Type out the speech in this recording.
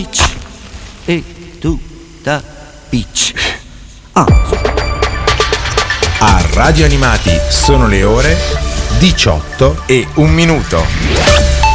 E tu da Peach. A Radio Animati sono le ore 18:01.